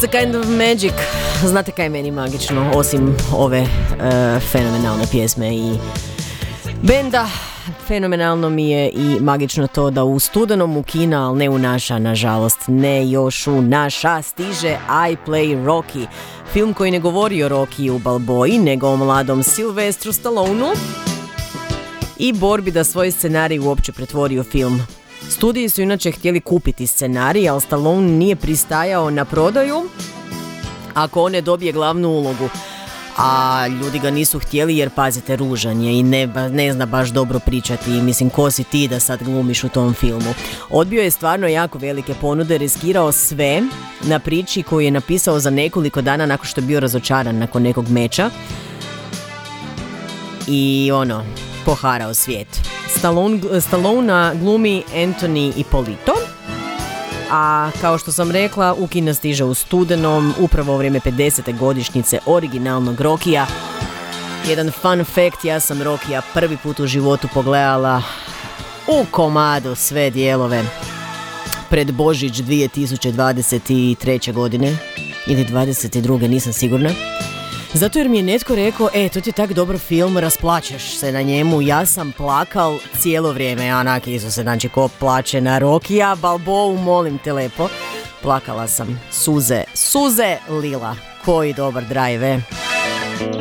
It's a kind of magic. Znate kaj je meni magično, osim ove fenomenalne pjesme i benda? Fenomenalno mi je i magično to da u studenom u kina, ali ne u naša, nažalost, ne još u naša, stiže I Play Rocky. Film koji ne govori o Rockiju Balboji, nego o mladom Sylvestru Stalloneu i borbi da svoj scenarij uopće pretvori u film. Studiji su inače htjeli kupiti scenarij, ali Stallone nije pristajao na prodaju ako on ne dobije glavnu ulogu. A ljudi ga nisu htjeli jer, pazite, ružan je i ne zna baš dobro pričati. Mislim, ko si ti da sad glumiš u tom filmu? Odbio je stvarno jako velike ponude, riskirao sve na priči koju je napisao za nekoliko dana nakon što je bio razočaran nakon nekog meča. I poharao svijet. Stallone glumi Anthony Ippolito, a kao što sam rekla, u kina stiže u studenom, upravo u vrijeme 50. godišnjice originalnog Rockija. Jedan fun fact, ja sam Rockija prvi put u životu pogledala u komadu sve dijelove pred Božić 2023. godine ili 22. nisam sigurna. Zato jer mi je netko rekao, to ti je tak dobar film, rasplačeš se na njemu. Ja sam plakal cijelo vrijeme, onak Isuse, znači ko plače na Rockija Balboa, molim te lepo. Plakala sam, suze lila, koji dobar drive.